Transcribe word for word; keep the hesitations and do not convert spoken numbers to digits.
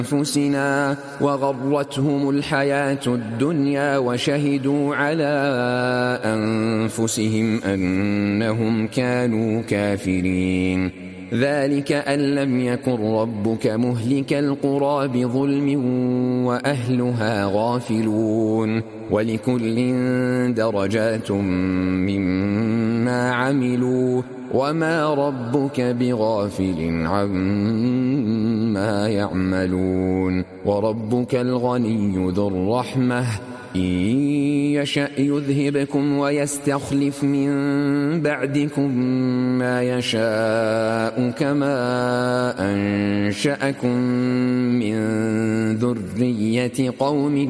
أنفسنا وغرتهم الحياة الدنيا وشهدوا على أنفسهم أنهم كانوا كافرين. ذلك أن لم يكن ربك مهلك القرى بظلم وأهلها غافلون. ولكل درجات مما عملوا وما ربك بغافل عما يعملون. وربك الغني ذو الرحمة إن يشأ يذهبكم ويستخلف من بعدكم ما يشاء كما أنشأكم من ذرية قوم